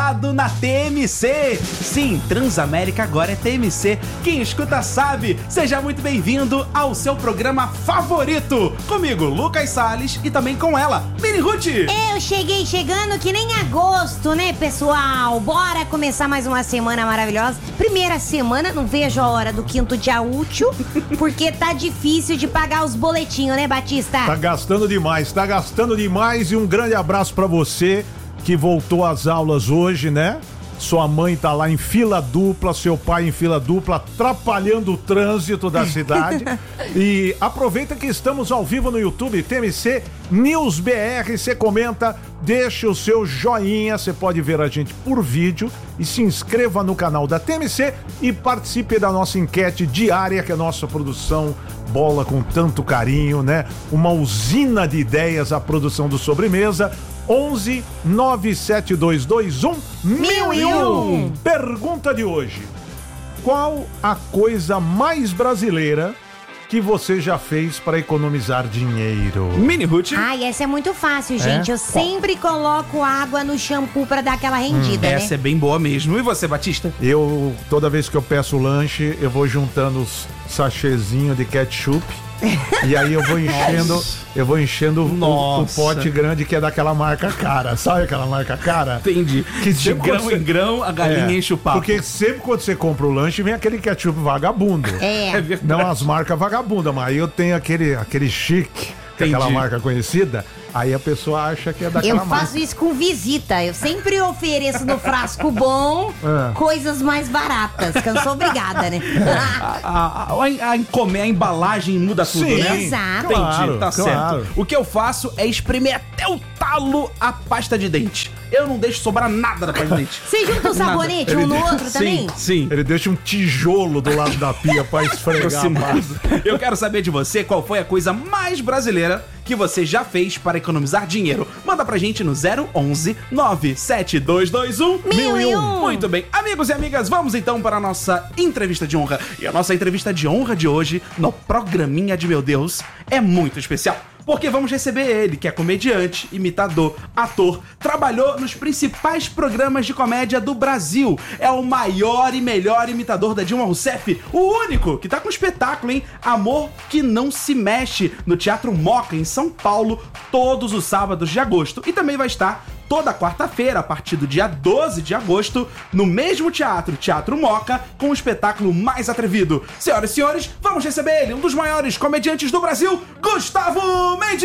ligado na TMC. Sim, Transamérica agora é TMC. Quem escuta sabe. Seja muito bem-vindo ao seu programa favorito. Comigo, Lucas Salles, e também com ela, Mini Ruth. Eu cheguei chegando que nem agosto, né, pessoal? Bora começar mais uma semana maravilhosa. Primeira semana, não vejo a hora do quinto dia útil, porque tá difícil de pagar os boletinhos, né, Batista? Tá gastando demais, e um grande abraço pra você que voltou às aulas hoje, né? Sua mãe tá lá em fila dupla, seu pai em fila dupla, atrapalhando o trânsito da cidade. E aproveita que estamos ao vivo no YouTube, TMC News BR, você comenta, deixa o seu joinha, você pode ver a gente por vídeo e se inscreva no canal da TMC e participe da nossa enquete diária que a nossa produção bola com tanto carinho, né? Uma usina de ideias a produção do Sobremesa. 11 97221 1001. Pergunta de hoje: qual a coisa mais brasileira que você já fez para economizar dinheiro? Mini Ruth. Ai, essa é muito fácil, gente. Eu sempre coloco água no shampoo pra dar aquela rendida, né? Essa é bem boa mesmo. E você, Batista? Eu, toda vez que eu peço lanche, eu vou juntando os sachêzinhos de ketchup. E aí eu vou enchendo o pote grande que é daquela marca cara. Sabe aquela marca cara? Entendi. Que de grão em grão a galinha enche o papo. Porque sempre quando você compra o lanche vem aquele ketchup vagabundo. É verdade. Não as marcas vagabundas, mas aí eu tenho aquele chique, que é aquela marca conhecida. Aí a pessoa acha que é daquela marca. Eu faço isso com visita. Eu sempre ofereço no frasco bom coisas mais baratas, que eu não sou obrigada, né? A embalagem muda tudo, Sim, né? Exato. Entendi, Claro, tá claro. certo. O que eu faço é espremer até o talo a pasta de dente. Eu não deixo sobrar nada da pasta de dente. Você junta o sabonete um no outro também? Sim. Ele deixa um tijolo do lado da pia pra esfregar a pasta. Eu quero saber de você qual foi a coisa mais brasileira que você já fez para economizar dinheiro. Manda pra gente no 011 97221 1001. Muito bem, amigos e amigas, vamos então para a nossa entrevista de honra. E a nossa entrevista de honra de hoje, no Programinha de Meu Deus, é muito especial. Porque vamos receber ele, que é comediante, imitador, ator, trabalhou nos principais programas de comédia do Brasil. É o maior e melhor imitador da Dilma Rousseff, o único que tá com espetáculo, hein? Amor que Não Se Mexe, no Teatro Moca, em São Paulo, todos os sábados de agosto. E também vai estar toda quarta-feira, a partir do dia 12 de agosto, no mesmo teatro, Teatro Moca, com o espetáculo mais atrevido. Senhoras e senhores, vamos receber ele, um dos maiores comediantes do Brasil, Gustavo Mendes!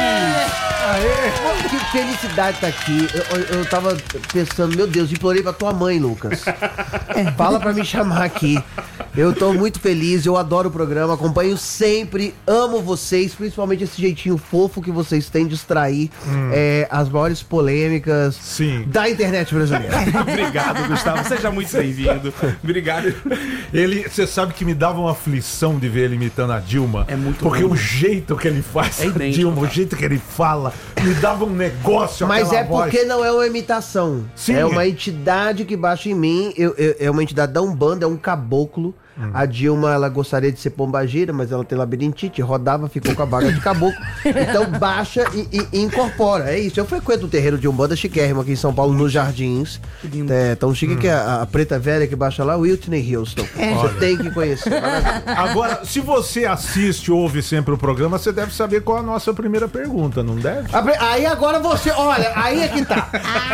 Aê. Que felicidade tá aqui. Eu tava pensando, meu Deus, implorei pra tua mãe, Lucas. Fala pra me chamar aqui. Eu tô muito feliz, eu adoro o programa, acompanho sempre, amo vocês, principalmente esse jeitinho fofo que vocês têm de extrair as maiores polêmicas da internet brasileira. Obrigado, Gustavo. Seja muito bem-vindo. Obrigado. Você sabe que me dava uma aflição de ver ele imitando a Dilma. É muito porque bom. o jeito que ele faz É a idêntico, Dilma, o jeito que ele fala, me dava um negócio. Mas aquela é porque voz. não é uma imitação. Sim. É uma entidade que baixa em mim. É uma entidade da Umbanda, é um caboclo. A Dilma, ela gostaria de ser pombagira, mas ela tem labirintite, rodava, ficou com a vaga de caboclo. Então baixa e incorpora. É isso. Eu frequento o terreiro de Umbanda chiquérrimo aqui em São Paulo, nos Jardins. Que lindo. É tão chique que a preta velha que baixa lá, Whitney Houston. Você tem que conhecer. Agora, se você assiste ou ouve sempre o programa, você deve saber qual é a nossa primeira pergunta, não deve? Aí agora você, olha, aí é que tá.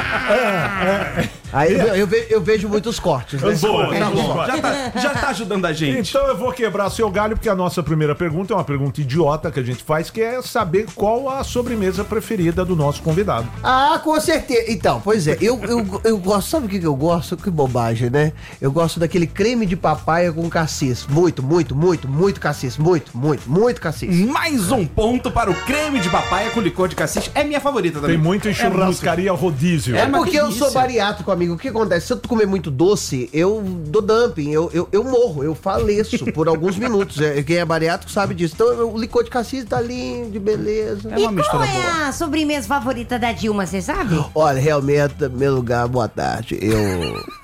Aí eu vejo muitos cortes, né? Boa, Tá bom. Já tá ajudando a gente. Então eu vou quebrar seu galho, porque a nossa primeira pergunta é uma pergunta idiota que a gente faz, que é saber qual a sobremesa preferida do nosso convidado. Ah, com certeza. Então, pois é, eu gosto, sabe o que eu gosto? Que bobagem, né? Eu gosto daquele creme de papaya com cassis. Muito cassis. Muito cassis. Mais um ponto para o creme de papaya com licor de cassis. É minha favorita também. Tem muito em churrascaria rodízio. É uma porque eu delícia. sou bariátrico, amigo. O que acontece? Se eu comer muito doce, eu dou dumping, eu morro, eu faleço por alguns minutos. Quem é bariátrico sabe disso. Então o licor de cassis tá lindo, de beleza. É uma E mistura qual boa. é a sobremesa favorita da Dilma, você sabe? Olha, realmente, meu lugar, boa tarde.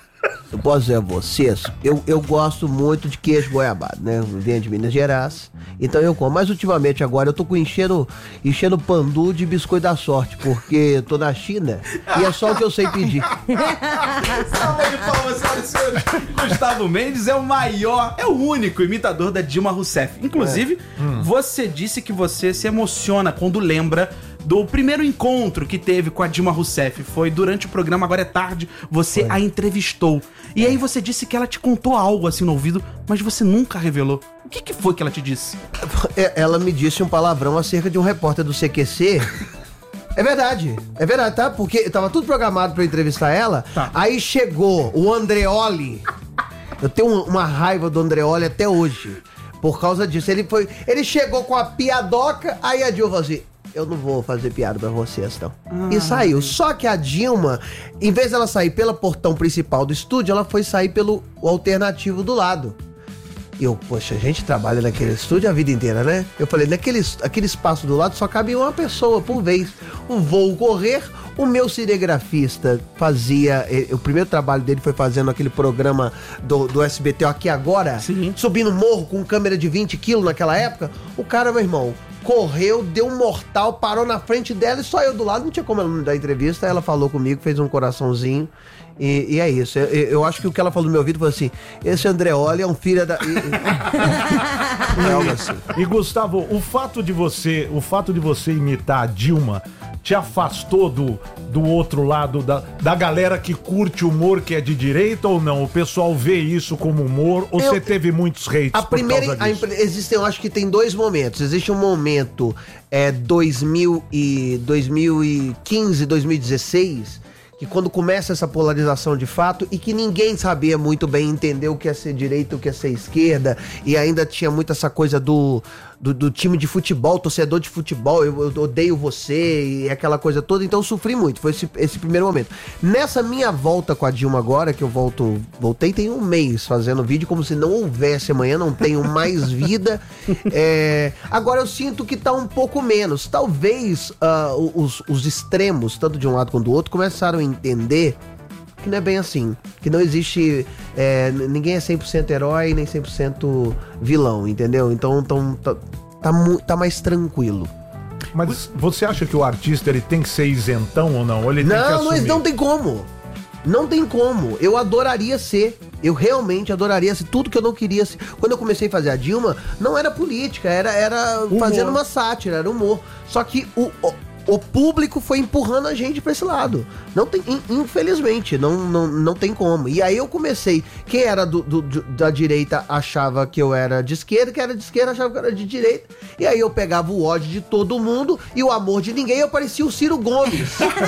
eu posso dizer a vocês, eu gosto muito de queijo goiabado, né? Eu venho de Minas Gerais, então eu como. Mas ultimamente agora eu tô enchendo pandu de biscoito da sorte, porque eu tô na China e é só o que eu sei pedir. Salve de palmas, senhoras e senhores. Gustavo Mendes é o único imitador da Dilma Rousseff. Inclusive, você disse que você se emociona quando lembra do primeiro encontro que teve com a Dilma Rousseff. Foi durante o programa Agora é Tarde, você a entrevistou. E aí você disse que ela te contou algo assim no ouvido, mas você nunca revelou. O que foi que ela te disse? Ela me disse um palavrão acerca de um repórter do CQC. É verdade, tá? Porque tava tudo programado pra eu entrevistar ela, Aí chegou o Andreoli. Eu tenho uma raiva do Andreoli até hoje, por causa disso. Ele chegou com a piadoca, aí a Dilma falou assim: eu não vou fazer piada pra vocês, não. E saiu. Só que a Dilma, em vez dela sair pelo portão principal do estúdio, ela foi sair pelo alternativo do lado. Poxa, a gente trabalha naquele estúdio a vida inteira, né? Eu falei, aquele espaço do lado só cabe uma pessoa por vez. Vou correr. O meu cinegrafista fazia... O primeiro trabalho dele foi fazendo aquele programa do SBT Aqui Agora. Sim. Subindo morro com câmera de 20 quilos naquela época. O cara, meu irmão, correu, deu um mortal, parou na frente dela e só eu do lado. Não tinha como ela me dar entrevista. Ela falou comigo, fez um coraçãozinho. E é isso. Eu acho que o que ela falou no meu ouvido foi assim: esse Andreoli é um filho da... assim. E Gustavo, o fato de você imitar a Dilma te afastou do outro lado da galera que curte humor, que é de direita, ou não? O pessoal vê isso como humor, ou você teve muitos hates por causa disso? Eu acho que tem dois momentos. Existe um momento 2015, 2016, que quando começa essa polarização de fato e que ninguém sabia muito bem entender o que é ser direita, o que é ser esquerda, e ainda tinha muito essa coisa do time de futebol, torcedor de futebol, eu odeio você e aquela coisa toda, então eu sofri muito, foi esse primeiro momento. Nessa minha volta com a Dilma agora, que eu voltei tem um mês fazendo vídeo como se não houvesse amanhã, não tenho mais vida, agora eu sinto que tá um pouco menos, talvez os extremos, tanto de um lado quanto do outro, começaram a entender que não é bem assim, que não existe, ninguém é 100% herói nem 100% vilão, entendeu? Então tá mais tranquilo. Mas você acha que o artista ele tem que ser isentão ou não? Ou ele tem que assumir? Não tem como. Não tem como. Eu adoraria ser. Eu realmente adoraria ser. Tudo que eu não queria ser. Quando eu comecei a fazer a Dilma, não era política, era fazendo uma sátira, era humor. Só que o público foi empurrando a gente pra esse lado. Não tem, infelizmente, não tem como. E aí eu comecei. Quem era da direita achava que eu era de esquerda, quem era de esquerda achava que eu era de direita. E aí eu pegava o ódio de todo mundo e o amor de ninguém. Eu parecia o Ciro Gomes.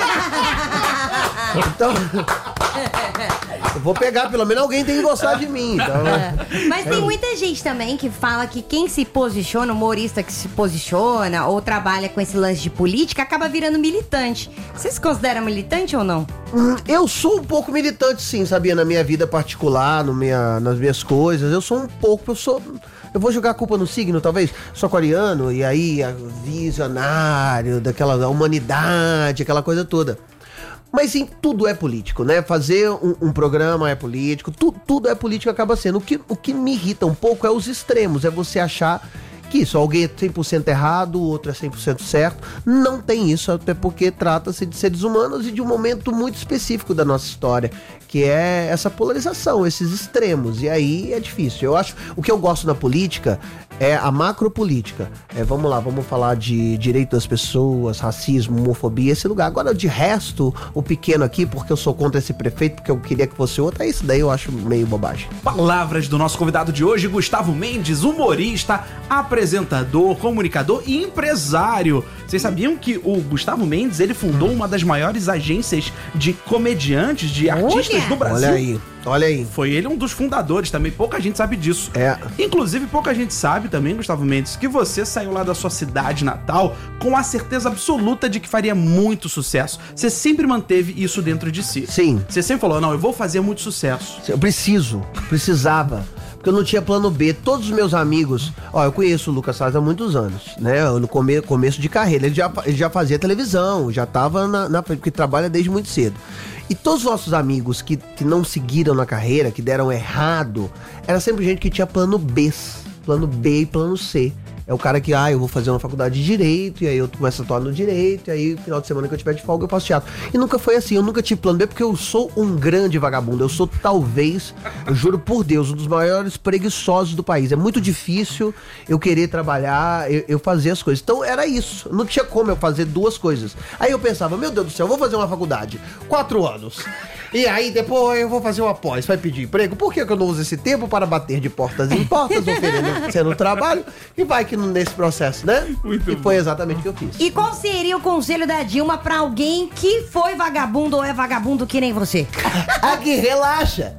Então, eu vou pegar, pelo menos alguém tem que gostar de mim. Então, mas tem muita gente também que fala que quem se posiciona, humorista que se posiciona ou trabalha com esse lance de política, acaba virando militante. Você se considera militante ou não? Eu sou um pouco militante, sim, sabia? Na minha vida particular, nas minhas coisas. Eu sou um pouco, eu vou jogar a culpa no signo, talvez. Sou aquariano, e aí visionário, daquela humanidade, aquela coisa toda. Mas sim, tudo é político, né? Fazer um programa é político, tudo é político, acaba sendo. O que me irrita um pouco é os extremos, é você achar que isso, alguém é 100% errado, o outro é 100% certo. Não tem isso, até porque trata-se de seres humanos e de um momento muito específico da nossa história, que é essa polarização, esses extremos. E aí é difícil. Eu acho, o que eu gosto na política é a macropolítica. Vamos lá, vamos falar de direito das pessoas, racismo, homofobia, esse lugar. Agora, de resto, o pequeno aqui, porque eu sou contra esse prefeito, porque eu queria que fosse outro, isso daí eu acho meio bobagem. Palavras do nosso convidado de hoje, Gustavo Mendes, humorista, apresentador, comunicador e empresário. Vocês sabiam que o Gustavo Mendes, ele fundou uma das maiores agências de comediantes, de artistas do Brasil? Olha aí. Foi ele um dos fundadores também, pouca gente sabe disso. Inclusive, pouca gente sabe também, Gustavo Mendes, que você saiu lá da sua cidade natal com a certeza absoluta de que faria muito sucesso. Você sempre manteve isso dentro de si. Sim. Você sempre falou, não, eu vou fazer muito sucesso. Eu precisava. Porque eu não tinha plano B. Todos os meus amigos... Ó, eu conheço o Lucas Salles há muitos anos, né? No começo de carreira. Ele já fazia televisão, já tava porque trabalha desde muito cedo. E todos os nossos amigos que não seguiram na carreira, que deram errado, era sempre gente que tinha plano B e plano C. É o cara que, eu vou fazer uma faculdade de Direito, e aí eu começo a atuar no Direito, e aí no final de semana que eu tiver de folga eu faço teatro. E nunca foi assim, eu nunca tive plano B, porque eu sou um grande vagabundo. Eu sou talvez, eu juro por Deus, um dos maiores preguiçosos do país. É muito difícil eu querer trabalhar, eu fazer as coisas. Então era isso, não tinha como eu fazer duas coisas. Aí eu pensava, meu Deus do céu, eu vou fazer uma faculdade, 4 anos. E aí depois eu vou fazer uma pós, vai pedir emprego. Por que eu não uso esse tempo para bater de portas em portas, oferecendo trabalho? E vai que nesse processo, né? E foi exatamente o que eu fiz. E qual seria o conselho da Dilma pra alguém que foi vagabundo ou é vagabundo que nem você? Aqui, relaxa.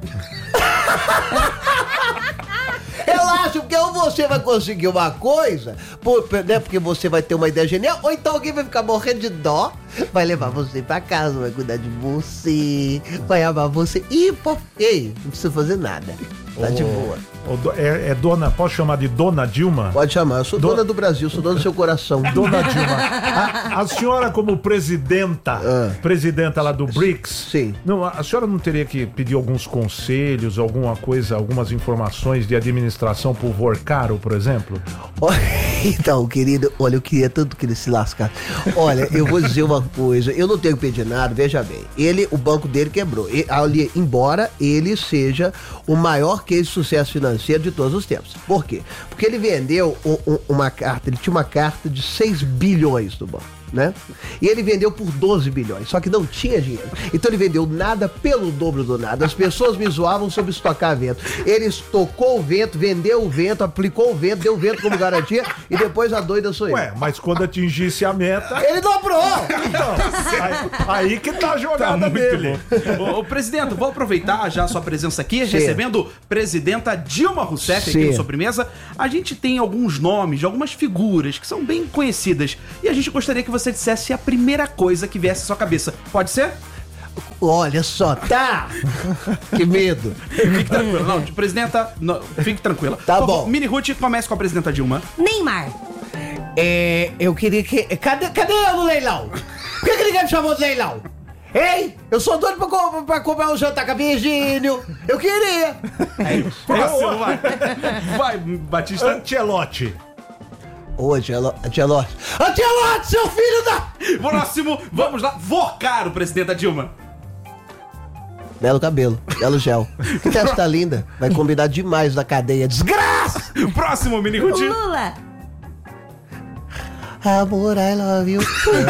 Relaxa, porque ou você vai conseguir uma coisa, né, porque você vai ter uma ideia genial, ou então alguém vai ficar morrendo de dó, vai levar você pra casa, vai cuidar de você, vai amar você. E, não precisa fazer nada. Tá de boa. Dona, posso chamar de Dona Dilma? Pode chamar, eu sou dona do Brasil, sou dona do seu coração. Dona Dilma, a senhora como presidenta lá do BRICS, sim. Não, a senhora não teria que pedir alguns conselhos, alguma coisa, algumas informações de administração pro Vorcaro, por exemplo? Então, querido, olha, eu queria tanto que ele se lascasse. Olha, eu vou dizer uma coisa, eu não tenho que pedir nada, veja bem, o banco dele quebrou, embora ele seja o maior case de sucesso financeiro de todos os tempos. Por quê? Porque ele vendeu uma carta, ele tinha uma carta de 6 bilhões do banco, né? E ele vendeu por 12 bilhões, só que não tinha dinheiro. Então ele vendeu nada pelo dobro do nada. As pessoas me zoavam sobre estocar vento. Ele estocou o vento, vendeu o vento, aplicou o vento, deu o vento como garantia e depois a doida sou eu. Ué, mas quando atingisse a meta... Ele dobrou! Então, aí que tá a jogada dele. Ô, presidente, vou aproveitar já a sua presença aqui, recebendo presidenta Dilma Rousseff aqui na sobremesa. A gente tem alguns nomes de algumas figuras que são bem conhecidas e a gente gostaria que você dissesse a primeira coisa que viesse à sua cabeça. Pode ser? Olha só, tá? Que medo. Fique tranquila. Não, presidenta, fique tranquila. Tá bom. Mini Ruth, comece com a presidenta Dilma. Neymar. Eu queria que... Cadê eu no leilão? Por que ninguém me chamou de leilão? Ei, eu sou doido pra comprar um jantar com a Virgínio. Eu queria. Próximo, vai. Vai, Batista. Ancelotti. Ô, Ancelotti, seu filho da... Próximo, vamos lá. Vorcaro, presidenta Dilma. Belo cabelo, belo gel. Que testa linda. Vai combinar demais na cadeia. Desgraça! Próximo, Mini Ruth. Lula. Amor, I love you.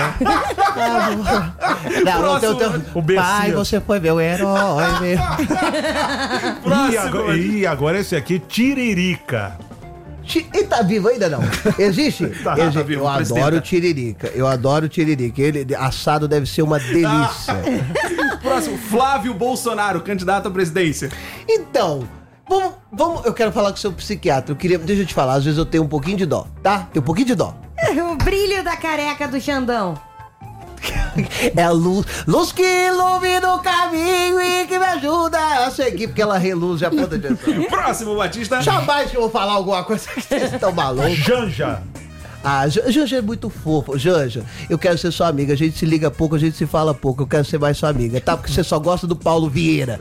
Próximo. Pai, você foi meu herói, meu. Próximo. E agora esse aqui, Tiririca. E tá vivo ainda não? Existe? Tá vivo, eu adoro Tiririca. Eu adoro Tiririca. Ele assado deve ser uma delícia. Próximo, Flávio Bolsonaro, candidato à presidência. Então, vamos. Eu quero falar com o seu psiquiatra. Deixa eu te falar, às vezes eu tenho um pouquinho de dó, tá? Tenho um pouquinho de dó. O brilho da careca do Xandão. É a luz que ilumina o caminho e que me ajuda a seguir, porque ela reluz a ponta de direção. Próximo, Batista. Jamais que eu vou falar alguma coisa que vocês estão malucos. Janja. Janja é muito fofo. Janja, eu quero ser sua amiga. A gente se liga pouco, a gente se fala pouco. Eu quero ser mais sua amiga, tá? Porque você só gosta do Paulo Vieira.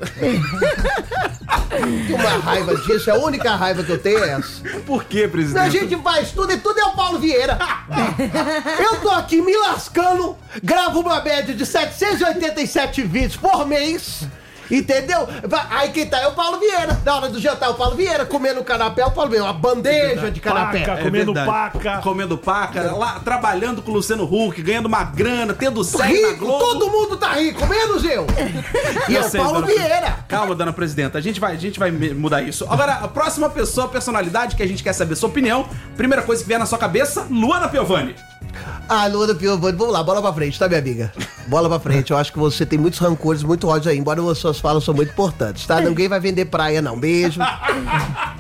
Tenho uma raiva disso, a única raiva que eu tenho é essa. Por que, presidente? A gente faz tudo e tudo é o Paulo Vieira. Eu tô aqui me lascando, gravo uma média de 787 vídeos por mês. Entendeu? Aí quem tá é o Paulo Vieira. Na hora do jantar, o Paulo Vieira. Comendo canapé, o Paulo Vieira. Uma bandeja de canapé. Comendo paca. Lá, trabalhando com o Luciano Huck, ganhando uma grana, tendo série na Rico, Globo. todo mundo tá rico, menos eu. E é o Paulo Vieira. Calma, dona presidenta. A gente vai mudar isso. Agora, a próxima pessoa, personalidade que a gente quer saber sua opinião. Primeira coisa que vier na sua cabeça, Luana Piovani. Luana Piovani, vamos lá, bola pra frente, tá, minha amiga? Bola pra frente, eu acho que você tem muitos rancores, muito ódio aí, embora as suas falas são muito importantes, tá? Ninguém vai vender praia, não. Beijo.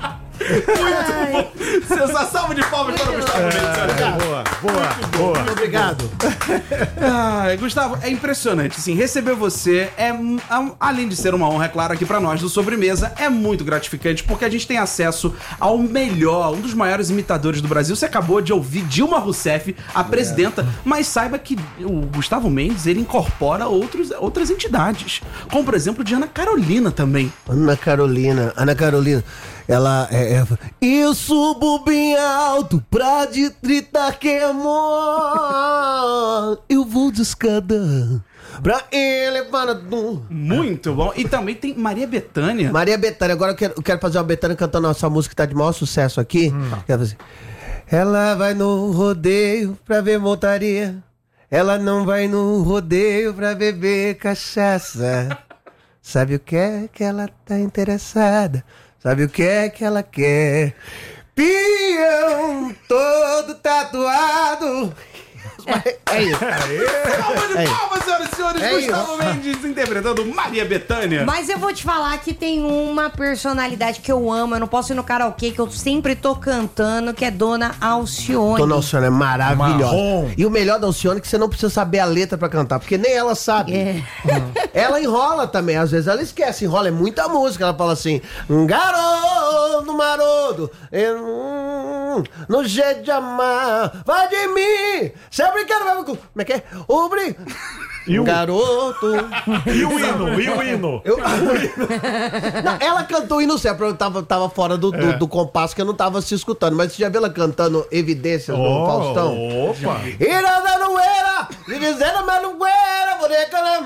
Sensação, salva de palmas para o Gustavo Mendes. Boa. Muito obrigado. Gustavo, é impressionante, assim, receber você além de ser uma honra, é claro, aqui pra nós do Sobremesa, é muito gratificante, porque a gente tem acesso ao melhor, um dos maiores imitadores do Brasil. Você acabou de ouvir Dilma Rousseff, a presidenta, mas saiba que o Gustavo Mendes, ele incorpora outras entidades, como, por exemplo, de Ana Carolina também. Ana Carolina, ela eu subo bem alto pra gritar que é amor. Eu vou de escada pra elevar a dor. Muito bom. E também tem Maria Bethânia. Maria Bethânia, agora eu quero fazer uma Bethânia cantando essa música que tá de maior sucesso aqui. Quero fazer. Ela vai no rodeio pra ver montaria. Ela não vai no rodeio pra beber cachaça. Sabe o que é que ela tá interessada? Sabe o que é que ela quer? Peão todo tatuado. É isso. Salva de palmas, senhoras e senhores. Gustavo Mendes interpretando Maria Bethânia. Mas eu vou te falar que tem uma personalidade que eu amo. Eu não posso ir no karaokê, que eu sempre tô cantando, que é Dona Alcione. Dona Alcione é maravilhosa. Marrom. E o melhor da Alcione é que você não precisa saber a letra pra cantar, porque nem ela sabe. Ela enrola também, às vezes ela esquece. Enrola, é muita música. Ela fala assim: garoto maroto, no jeito de amar, vai de mim. Você brincadeira, como é que é? E o garoto. E o hino? Não, ela cantou o hino certo, eu tava fora do compasso que eu não tava se escutando, mas você já viu ela cantando Evidências no Faustão? Opa! Ira da Noeira, me dizendo a Manuela, vou decalar.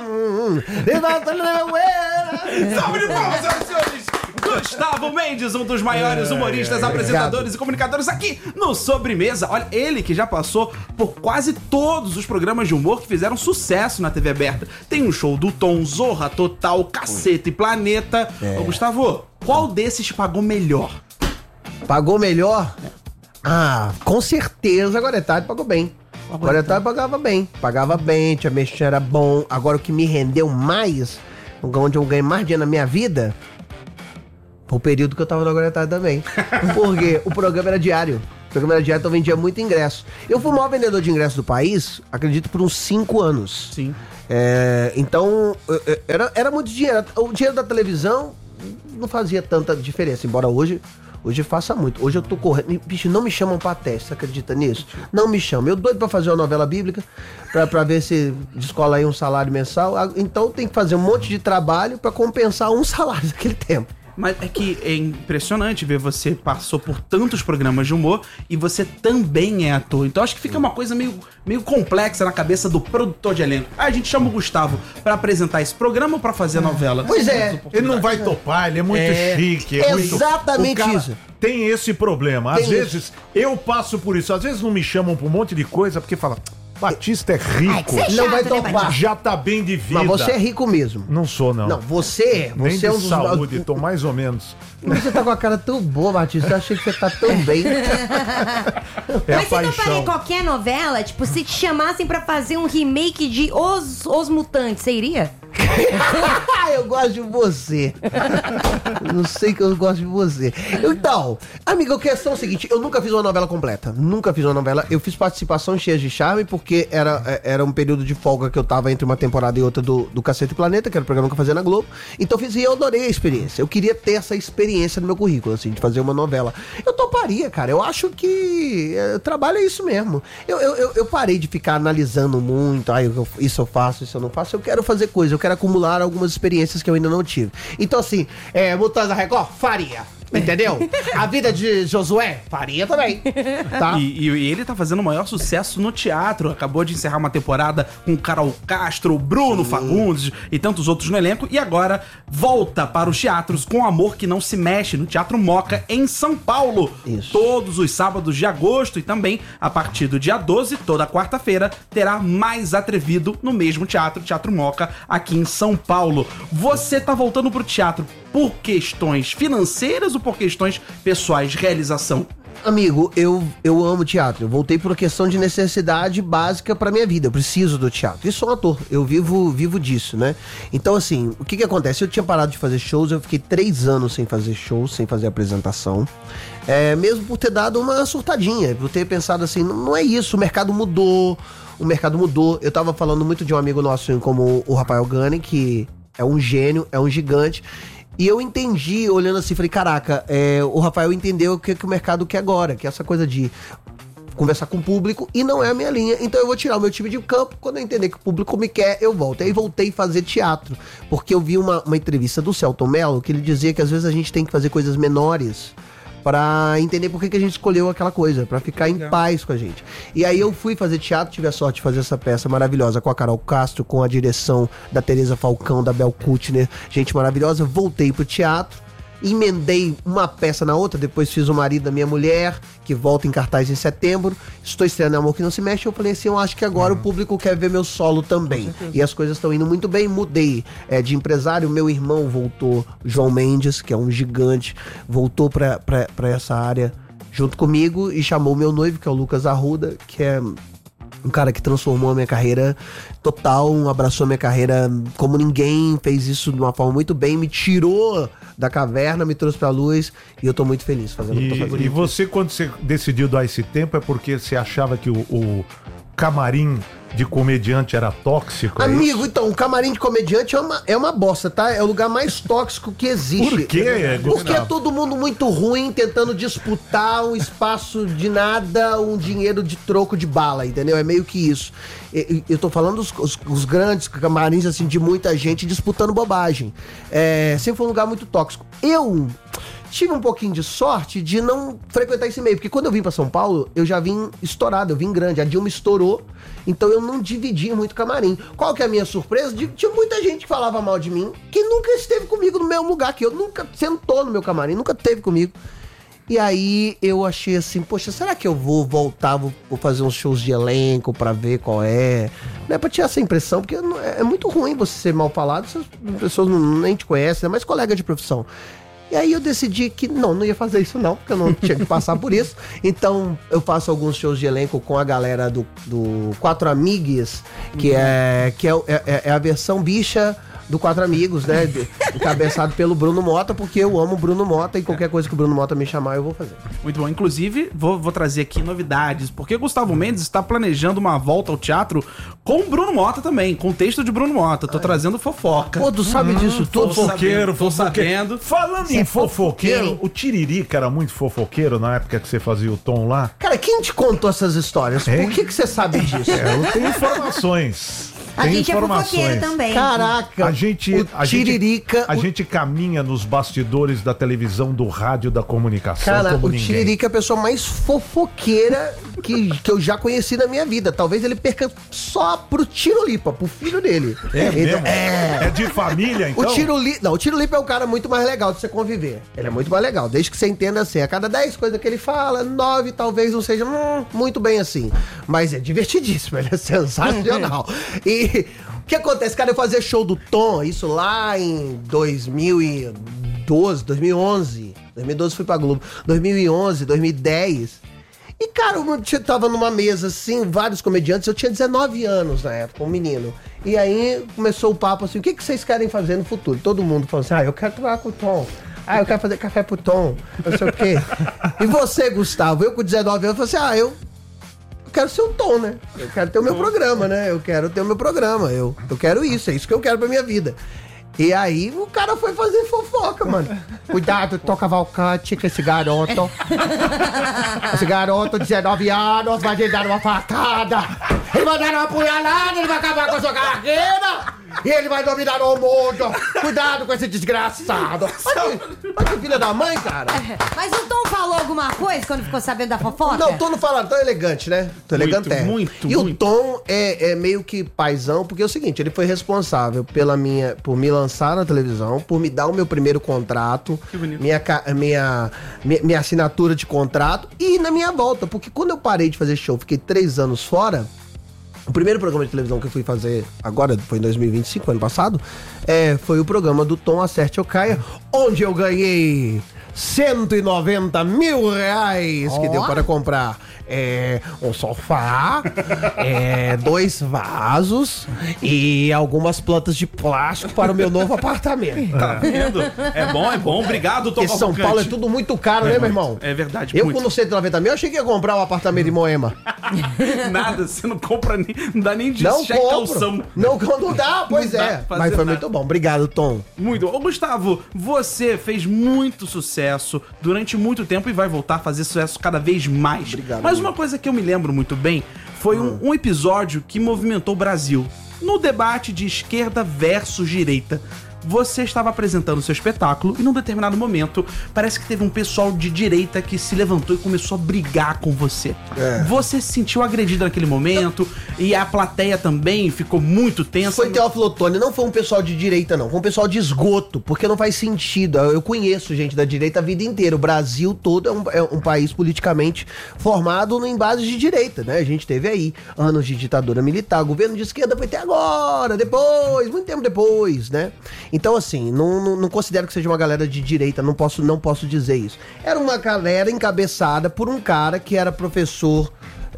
Salve de palmas, senhoras e senhores. Gustavo Mendes, um dos maiores humoristas, apresentadores e comunicadores aqui no Sobremesa. Olha, ele que já passou por quase todos os programas de humor que fizeram sucesso na TV aberta. Tem um show do Tom, Zorra Total, Caceta e Planeta. Ô, Gustavo, qual desses te pagou melhor? Pagou melhor? Ah, com certeza a Guaretarde pagou bem. A Guaretarde pagava bem, Tia Mexer era bom. Agora o que me rendeu mais, onde eu ganhei mais dinheiro na minha vida, foi o período que eu tava na Guaretarde também. Porque o programa era diário. Então eu vendia muito ingresso. Eu fui o maior vendedor de ingressos do país, acredito, por uns 5 anos. Sim. Então, era muito dinheiro. O dinheiro da televisão não fazia tanta diferença, embora hoje faça muito. Hoje eu tô correndo. Bicho, não me chamam pra teste, você acredita nisso? Não me chamam. Eu doido pra fazer uma novela bíblica, pra ver se descola aí um salário mensal. Então tem que fazer um monte de trabalho pra compensar um salário daquele tempo. Mas é que é impressionante ver você passou por tantos programas de humor e você também é ator. Então acho que fica uma coisa meio complexa na cabeça do produtor de elenco. Aí a gente chama o Gustavo pra apresentar esse programa ou pra fazer a novela? Pois é. Ele não vai topar, ele é muito chique. Exatamente o cara isso. Tem esse problema. Às vezes eu passo por isso. Às vezes não me chamam pra um monte de coisa porque fala... Batista é rico. Ai, não vai chato, né, topar. Já tá bem de vida. Mas você é rico mesmo. Não sou, não. Não, você Nem de é um dos... saúde, tô mais ou menos. Você tá com a cara tão boa, Batista. Eu achei que você tá tão bem. Mas você toparia qualquer novela? Tipo, se te chamassem pra fazer um remake de Os Mutantes, você iria? Eu gosto de você. Não sei que eu gosto de você. Então, amiga, a questão é o seguinte: eu nunca fiz uma novela completa. Nunca fiz uma novela. Eu fiz participação cheias de charme, porque era um período de folga que eu tava entre uma temporada e outra do Cacete e Planeta, que era o programa que eu fazia na Globo. Então eu fiz e eu adorei a experiência. Eu queria ter essa experiência no meu currículo, assim, de fazer uma novela. Eu toparia, cara. Eu acho que trabalho é isso mesmo. Eu parei de ficar analisando muito. Isso eu faço, isso eu não faço. Eu quero fazer coisa. Eu quero acumular algumas experiências que eu ainda não tive. Então, assim, Mutantes da Record, faria. Entendeu? A vida de Josué, faria também. Tá? E ele tá fazendo o maior sucesso no teatro. Acabou de encerrar uma temporada com o Carol Castro, o Bruno Fagundes e tantos outros no elenco. E agora volta para os teatros com Amor que Não Se Mexe, no Teatro Moca, em São Paulo. Isso. Todos os sábados de agosto e também, a partir do dia 12, toda quarta-feira, terá Mais Atrevido no mesmo teatro, Teatro Moca, aqui em São Paulo. Você tá voltando pro teatro por questões financeiras ou por questões pessoais de realização? Amigo, eu amo teatro. Eu voltei por uma questão de necessidade básica pra minha vida. Eu preciso do teatro. E sou um ator. Eu vivo disso, né? Então, assim, o que acontece? Eu tinha parado de fazer shows. Eu fiquei 3 anos sem fazer shows, sem fazer apresentação. Mesmo por ter dado uma surtadinha. Por ter pensado assim, não é isso. O mercado mudou. Eu tava falando muito de um amigo nosso como o Rafael Gani, que é um gênio, é um gigante. E eu entendi, olhando assim, falei, caraca, o Rafael entendeu o que o mercado quer agora, que é essa coisa de conversar com o público, e não é a minha linha, então eu vou tirar o meu time de campo, quando eu entender que o público me quer, eu volto. Aí voltei a fazer teatro, porque eu vi uma entrevista do Celton Mello, que ele dizia que às vezes a gente tem que fazer coisas menores pra entender por que a gente escolheu aquela coisa, pra ficar em paz com a gente. E aí eu fui fazer teatro, tive a sorte de fazer essa peça maravilhosa com a Carol Castro, com a direção da Tereza Falcão, da Bel Kutner, gente maravilhosa. Voltei pro teatro, emendei uma peça na outra, depois fiz O Marido da Minha Mulher, que volta em cartaz em setembro. Estou estreando Amor Que Não Se Mexe. Eu falei assim, eu acho que agora o público quer ver meu solo também. E as coisas estão indo muito bem. Mudei de empresário. Meu irmão voltou, João Mendes, que é um gigante, voltou pra essa área junto comigo e chamou meu noivo, que é o Lucas Arruda, que é um cara que transformou a minha carreira total, abraçou a minha carreira como ninguém, fez isso de uma forma muito bem, me tirou da caverna, me trouxe pra luz, e eu tô muito feliz fazendo o que tô fazendo. E você, quando você decidiu dar esse tempo, é porque você achava que o camarim de comediante era tóxico? Amigo, então, o camarim de comediante é uma bosta, tá? É o lugar mais tóxico que existe. Por quê? Porque é todo mundo muito ruim, tentando disputar um espaço de nada, um dinheiro de troco de bala, entendeu? É meio que isso. Eu tô falando os grandes camarins, assim, de muita gente disputando bobagem. Sempre foi um lugar muito tóxico. Eu tive um pouquinho de sorte de não frequentar esse meio, porque quando eu vim pra São Paulo, eu já vim estourado, eu vim grande, a Dilma estourou, então eu não dividi muito camarim. Qual que é a minha surpresa? Tinha muita gente que falava mal de mim, que nunca esteve comigo no mesmo lugar, que eu nunca sentou no meu camarim, nunca esteve comigo. E aí eu achei assim, poxa, será que eu vou voltar, vou fazer uns shows de elenco pra ver qual é? Não é pra tirar essa impressão, porque é muito ruim você ser mal falado, se as pessoas nem te conhecem, é mais colega de profissão. E aí eu decidi que não ia fazer isso não, porque eu não tinha que passar por isso. Então eu faço alguns shows de elenco com a galera do Quatro Amigues, que é a versão bicha do Quatro Amigos, né? Encabeçado pelo Bruno Mota, porque eu amo o Bruno Mota e qualquer coisa que o Bruno Mota me chamar, eu vou fazer. Muito bom. Inclusive, vou trazer aqui novidades, porque Gustavo Mendes está planejando uma volta ao teatro com o Bruno Mota também, com o texto de Bruno Mota. Tô trazendo fofoca. Pô, tu sabe disso tudo? Tô sabendo. Falando em fofoqueiro, o Tiririca era muito fofoqueiro na época que você fazia o Tom lá? Cara, quem te contou essas histórias? Por que você sabe disso? Eu tenho informações. A gente é fofoqueiro também. Caraca, a gente caminha nos bastidores da televisão, do rádio, da comunicação. Cara, como o ninguém. Tiririca é a pessoa mais fofoqueira que eu já conheci na minha vida. Talvez ele perca só pro Tirolipa, pro filho dele. Mesmo? É de família, então? O Tirolipa é um cara muito mais legal de você conviver. Ele é muito mais legal, desde que você entenda assim. A cada 10 coisas que ele fala, 9 talvez não seja muito bem assim. Mas é divertidíssimo, ele é sensacional. E o que acontece, cara, eu fazia show do Tom, isso lá em 2012, 2011. 2012 fui pra Globo. 2011, 2010. E, cara, eu tava numa mesa, assim, vários comediantes. Eu tinha 19 anos na época, um menino. E aí começou o papo assim, o que vocês querem fazer no futuro? Todo mundo falou assim, eu quero trabalhar com o Tom. Eu quero fazer café pro Tom, não sei o quê. E você, Gustavo? Eu com 19 anos falei assim, eu quero ser um Tom, né? Eu quero ter o meu programa, né? Eu quero ter o meu programa. Eu quero isso, é isso que eu quero pra minha vida. E aí o cara foi fazer fofoca, mano. Cuidado, Tom Cavalcante, que esse garoto. Esse garoto, 19 anos, vai lhe dar uma facada. Ele vai dar uma punhalada, ele vai acabar com a sua carreira. E ele vai dominar o mundo. Cuidado com esse desgraçado. Mas que filha da mãe, cara. Mas o Tom falou alguma coisa quando ficou sabendo da fofoca? Não, o Tom não fala, tão elegante, né? Tão elegante é. E o Tom é meio que paizão, porque é o seguinte, ele foi responsável por me lançar na televisão, por me dar o meu primeiro contrato, minha assinatura de contrato e na minha volta, porque quando eu parei de fazer show, fiquei 3 anos fora. O primeiro programa de televisão que eu fui fazer agora, foi em 2025, ano passado, foi o programa do Tom Acerte ou Caia, onde eu ganhei R$190 mil que deu para comprar um sofá, 2 vasos e algumas plantas de plástico para o meu novo apartamento. Tá vendo? É bom. Obrigado, Tom Porque São Paulo é tudo muito caro, né, meu irmão? É verdade, Eu, muito. com 190 mil, achei que ia comprar um apartamento em Moema. Nada, você não compra nem... Não dá nem de Não cheque compro. calção. Não dá, pois Não dá é. pra fazer Mas foi nada. muito bom. Obrigado, Tom. Muito. Ô, Gustavo, você fez muito sucesso durante muito tempo e vai voltar a fazer sucesso cada vez mais. Obrigado, Mas amigo. uma coisa que eu me lembro muito bem foi um episódio que movimentou o Brasil. No debate de esquerda versus direita. Você estava apresentando seu espetáculo e num determinado momento parece que teve um pessoal de direita que se levantou e começou a brigar com você. Você se sentiu agredido naquele momento e a plateia também ficou muito tensa. Foi Teófilo Otoni, não foi um pessoal de direita, não. Foi um pessoal de esgoto, porque não faz sentido. Eu conheço gente da direita a vida inteira. O Brasil todo é um país politicamente formado em base de direita, né? A gente teve aí anos de ditadura militar, governo de esquerda foi até agora, depois, muito tempo depois, né? Então, assim, não considero que seja uma galera de direita, não posso dizer isso. Era uma galera encabeçada por um cara que era professor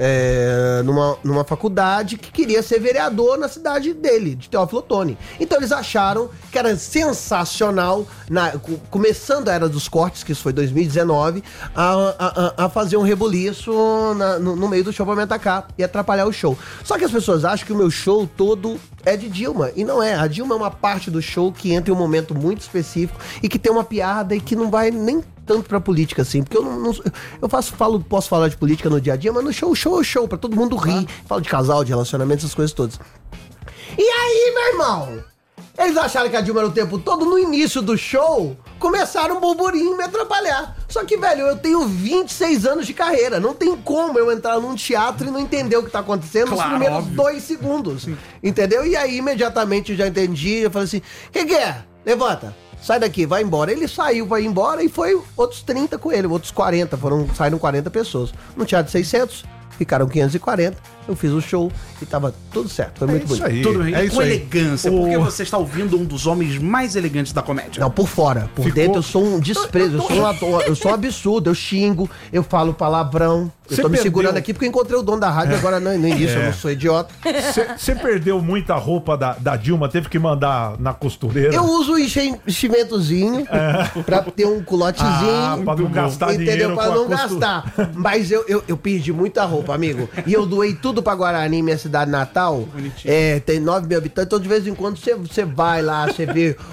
numa faculdade que queria ser vereador na cidade dele, de Teófilo Otoni. Então eles acharam que era sensacional, começando a Era dos Cortes, que isso foi 2019, a fazer um rebuliço no meio do show pra me atacar e atrapalhar o show. Só que as pessoas acham que o meu show todo é de Dilma, e não é. A Dilma é uma parte do show que entra em um momento muito específico e que tem uma piada e que não vai nem tanto pra política, assim, porque posso falar de política no dia a dia, mas no show, pra todo mundo rir, falo de casal, de relacionamento, essas coisas todas. E aí, meu irmão, eles acharam que a Dilma era o tempo todo, no início do show, começaram um burburinho me atrapalhar. Só que, velho, eu tenho 26 anos de carreira, não tem como eu entrar num teatro e não entender o que tá acontecendo nos primeiros óbvio. 2 segundos, entendeu? E aí, imediatamente, eu já entendi, eu falei assim, que é? Levanta. Sai daqui, vai embora. Ele saiu, vai embora e foi outros 30 com ele, outros 40, saíram 40 pessoas. No teatro de 600, ficaram 540, eu fiz o show e tava tudo certo, foi muito bonito. aí. Tudo bem, É isso com aí. elegância, porque você está ouvindo um dos homens mais elegantes da comédia. Não, por fora. Por Ficou- dentro eu sou um desprezo, eu sou um absurdo, eu xingo, eu falo palavrão. Eu Você tô me perdeu. segurando aqui porque eu encontrei o dono da rádio, agora não é isso, eu não sou idiota. Você perdeu muita roupa da Dilma, teve que mandar na costureira. Eu uso enchimentozinho pra ter um culotezinho. Pra não gastar Entendeu? dinheiro Pra com a não costura. gastar. Mas eu perdi muita roupa, amigo. E eu doei tudo pra Guarani, minha cidade natal. Bonitinho. Tem 9 mil habitantes, então de vez em quando você vai lá, você vê